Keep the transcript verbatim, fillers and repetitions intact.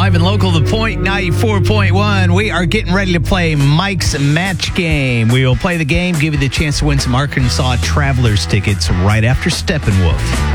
Live and local, The Point ninety-four point one. We are getting ready to play Mike's Match Game. We will play the game, give you the chance to win some Arkansas Travelers tickets right after Steppenwolf.